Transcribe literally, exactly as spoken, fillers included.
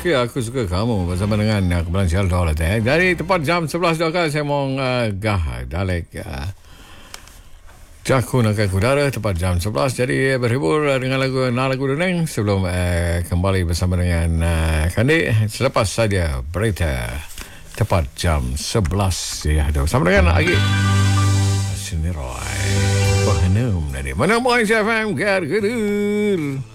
Okey, aku suka kamu bersama dengan uh, Kumpulan Syal Dolat. Eh. Dari tepat jam sebelas dua saya mau uh, gah dalek uh, Jaku nak ke udara tepat jam sebelas. Jadi berhibur dengan lagu Nak Lagu Deneng sebelum uh, kembali bersama dengan uh, Kandi selepas saja berita tepat jam sebelas ya. Bersama dengan Agi Seniroy Pahanum dari mana Boy F M Gar Gedur.